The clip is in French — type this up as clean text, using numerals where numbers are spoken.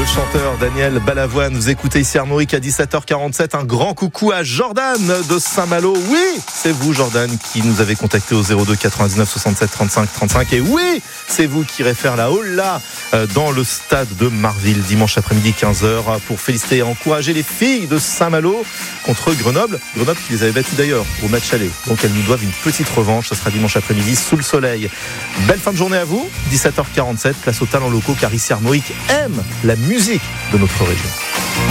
chanteur Daniel Balavoine. Vous écoutez ici Armorique à 17h47. Un grand coucou à Jordan de Saint-Malo. Oui, c'est vous Jordan qui nous avez contacté au 02 99 67 35 35. Et oui, c'est vous qui irez faire la holla dans le stade de Marville dimanche après-midi 15h pour féliciter et encourager les filles de Saint-Malo contre Grenoble. Grenoble qui les avait battues d'ailleurs au match aller. Donc elles nous doivent une petite revanche. Ce sera dimanche après-midi sous le soleil. Belle fin de journée à vous. 17h47, place aux talents locaux car ici Armorique aime la musique de notre région.